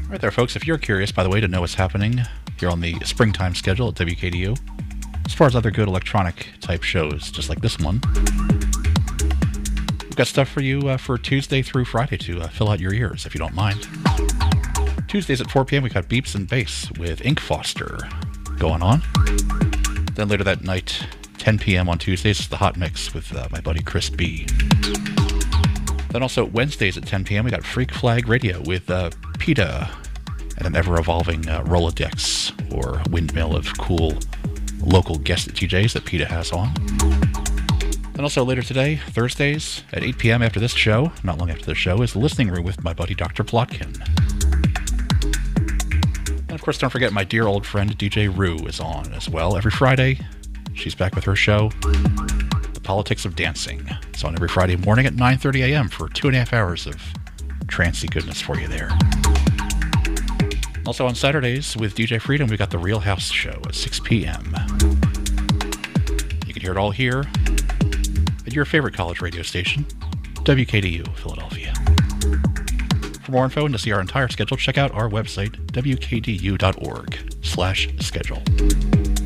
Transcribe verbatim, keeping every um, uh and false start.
Right there, folks. If you're curious, by the way, to know what's happening here on the springtime schedule at W K D U, as far as other good electronic type shows, just like this one, we've got stuff for you uh, for Tuesday through Friday to uh, fill out your ears, if you don't mind. Tuesdays at four p.m. we got Beeps and Bass with Ink Foster going on. Then later that night, ten p.m. on Tuesdays, is the Hot Mix with uh, my buddy Chris B. Then also Wednesdays at ten p.m. we got Freak Flag Radio with uh, PETA and an ever-evolving uh, Rolodex or windmill of cool local guest D Js that PETA has on. And also later today, Thursdays at eight p.m. after this show, not long after this show, is the Listening Room with my buddy Doctor Plotkin. And of course, don't forget my dear old friend D J Rue is on as well every Friday. She's back with her show, The Politics of Dancing. It's on every Friday morning at nine thirty a.m. for two and a half hours of trancy goodness for you there. Also on Saturdays with D J Freedom, we got the Real House Show at six p.m. You can hear it all here at your favorite college radio station, W K D U, Philadelphia. For more info and to see our entire schedule, check out our website, w k d u dot org slash schedule.